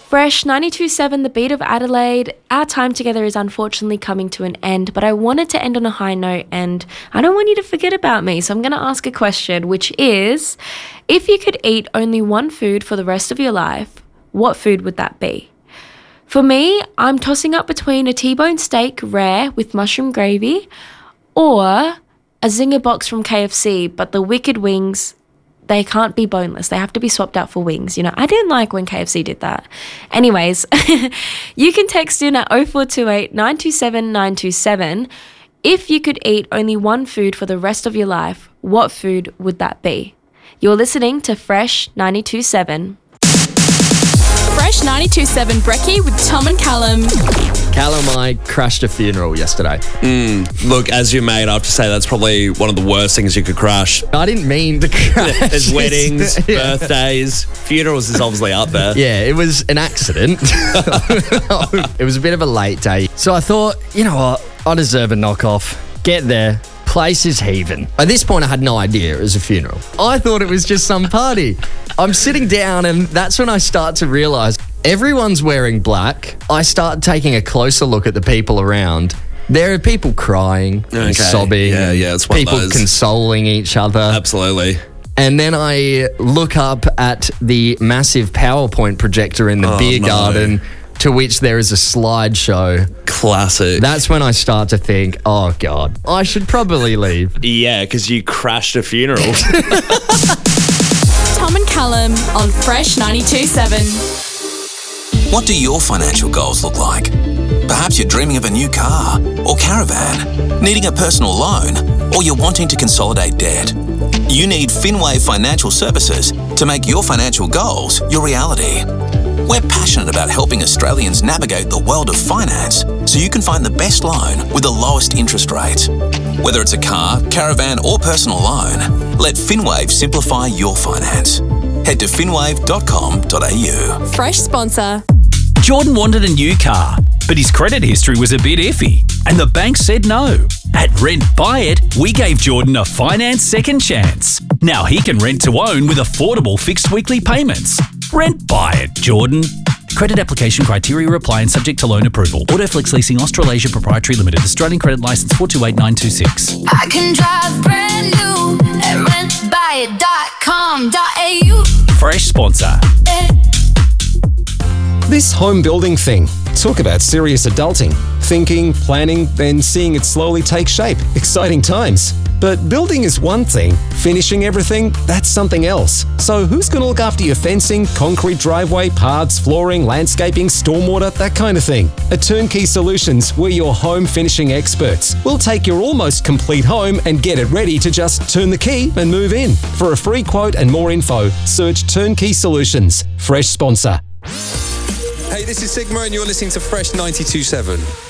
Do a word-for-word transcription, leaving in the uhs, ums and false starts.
Fresh ninety-two point seven, the beat of Adelaide. Our time together is unfortunately coming to an end, but I wanted to end on a high note and I don't want you to forget about me. So I'm going to ask a question, which is, if you could eat only one food for the rest of your life, what food would that be? For me, I'm tossing up between a T-bone steak rare with mushroom gravy or a Zinger box from K F C, but the wicked wings, they can't be boneless. They have to be swapped out for wings. You know, I didn't like when K F C did that. Anyways, you can text in at oh four two eight, nine two seven, nine two seven. If you could eat only one food for the rest of your life, what food would that be? You're listening to Fresh ninety-two point seven. Fresh ninety-two point seven Brekkie with Tom and Callum. Callum, I crashed a funeral yesterday. Mm, look, as your mate, I have to say that's probably one of the worst things you could crash. I didn't mean to crash. There's weddings, Yeah. birthdays, funerals is obviously up there. Yeah, it was an accident. It was a bit of a late day. So I thought, you know what, I deserve a knockoff. Get there. Place is heaving. At this point, I had no idea it was a funeral. I thought it was just some party. I'm sitting down and that's when I start to realise everyone's wearing black. I start taking a closer look at the people around. There are people crying, Okay. and sobbing, Yeah, yeah, it's one of people those. consoling each other. Absolutely. And then I look up at the massive PowerPoint projector in the Oh, beer no. garden, to which there is a slideshow. Classic. That's when I start to think, oh God, I should probably leave. yeah, because you crashed a funeral. Tom and Callum on Fresh ninety-two point seven. What do your financial goals look like? Perhaps you're dreaming of a new car or caravan, needing a personal loan, or you're wanting to consolidate debt. You need Finwave Financial Services to make your financial goals your reality. We're passionate about helping Australians navigate the world of finance so you can find the best loan with the lowest interest rates. Whether it's a car, caravan or personal loan, let Finwave simplify your finance. Head to finwave dot com dot a u. Fresh sponsor. Jordan wanted a new car, but his credit history was a bit iffy, and the bank said no. At Rent Buy It, we gave Jordan a finance second chance. Now he can rent to own with affordable fixed weekly payments. Rent Buy It, Jordan. Credit application criteria apply and subject to loan approval. Autoflex Leasing Australasia Proprietary Limited. Australian Credit Licence four two eight nine two six. I can drive brand new at rent buy it dot com dot a u. Fresh sponsor. This home building thing. Talk about serious adulting. Thinking, planning, then seeing it slowly take shape. Exciting times. But building is one thing. Finishing everything, that's something else. So who's going to look after your fencing, concrete driveway, paths, flooring, landscaping, stormwater, that kind of thing? At Turnkey Solutions, we're your home finishing experts. We'll take your almost complete home and get it ready to just turn the key and move in. For a free quote and more info, search Turnkey Solutions. Fresh sponsor. Hey, this is Sigma and you're listening to Fresh ninety-two point seven.